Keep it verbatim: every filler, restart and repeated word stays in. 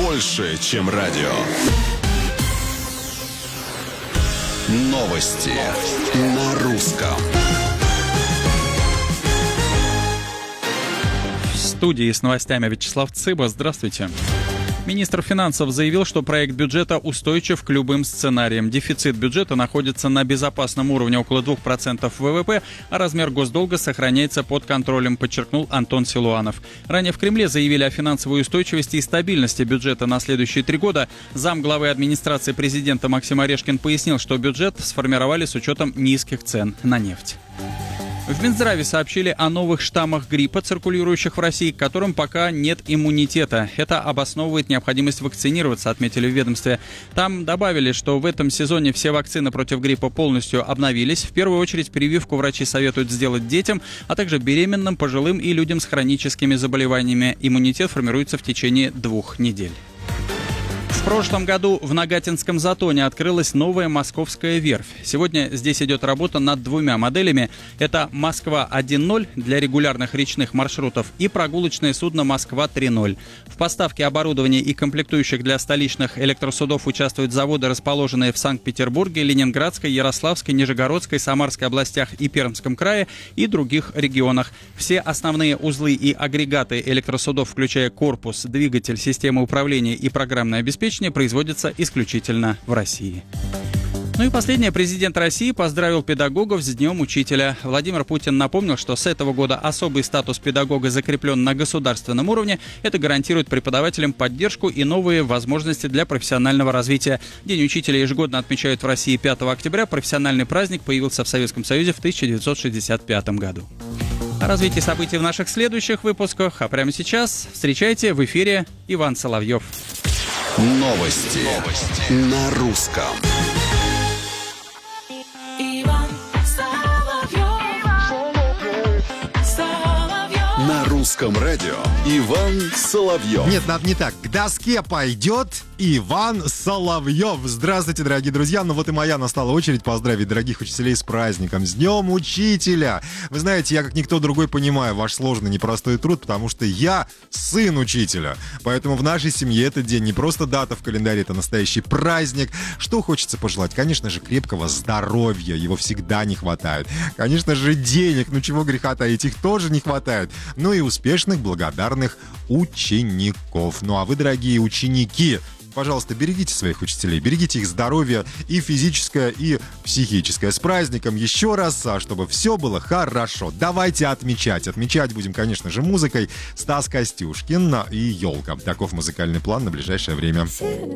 больше, чем радио. Новости на русском. В студии с новостями Вячеслав Цыба. Здравствуйте. Министр финансов заявил, что проект бюджета устойчив к любым сценариям. Дефицит бюджета находится на безопасном уровне около двух процентов ВВП, а размер госдолга сохраняется под контролем, подчеркнул Антон Силуанов. Ранее в Кремле заявили о финансовой устойчивости и стабильности бюджета на следующие три года. Замглавы администрации президента Максим Орешкин пояснил, что бюджет сформировали с учетом низких цен на нефть. В Минздраве сообщили о новых штаммах гриппа, циркулирующих в России, к которым пока нет иммунитета. Это обосновывает необходимость вакцинироваться, отметили в ведомстве. Там добавили, что в этом сезоне все вакцины против гриппа полностью обновились. В первую очередь прививку врачи советуют сделать детям, а также беременным, пожилым и людям с хроническими заболеваниями. Иммунитет формируется в течение двух недель. В прошлом году в Нагатинском затоне открылась новая московская верфь. Сегодня здесь идет работа над двумя моделями. Это «Москва один ноль» для регулярных речных маршрутов и прогулочное судно «Москва три ноль». В поставке оборудования и комплектующих для столичных электросудов участвуют заводы, расположенные в Санкт-Петербурге, Ленинградской, Ярославской, Нижегородской, Самарской областях и Пермском крае и других регионах. Все основные узлы и агрегаты электросудов, включая корпус, двигатель, систему управления и программное обеспечение, производится исключительно в России. Ну и последнее. Президент России поздравил педагогов с Днем Учителя. Владимир Путин напомнил, что с этого года особый статус педагога закреплен на государственном уровне. Это гарантирует преподавателям поддержку и новые возможности для профессионального развития. День Учителя ежегодно отмечают в России пятого октября. Профессиональный праздник появился в Советском Союзе в тысяча девятьсот шестьдесят пятом году. О развитии событий в наших следующих выпусках. А прямо сейчас встречайте в эфире Иван Соловьев. Новости, Новости. На русском. Иван Соловьев. Соловьев. На русском радио Иван Соловьев. Нет, надо не так. К доске пойдет Иван Соловьев. Здравствуйте, дорогие друзья. Ну вот и моя настала очередь поздравить дорогих учителей с праздником, с Днем Учителя. Вы знаете, я как никто другой понимаю ваш сложный, непростой труд, потому что я сын учителя. Поэтому в нашей семье этот день не просто дата в календаре, это настоящий праздник. Что хочется пожелать? Конечно же, крепкого здоровья. Его всегда не хватает. Конечно же, денег. Ну чего греха таить, их тоже не хватает. Ну и успешных, благодарных учеников. Ну а вы, дорогие ученики, пожалуйста, берегите своих учителей, берегите их здоровье и физическое, и психическое. С праздником еще раз, чтобы все было хорошо. Давайте отмечать. Отмечать будем, конечно же, музыкой. Стас Костюшкин и «Елка». Таков музыкальный план на ближайшее время.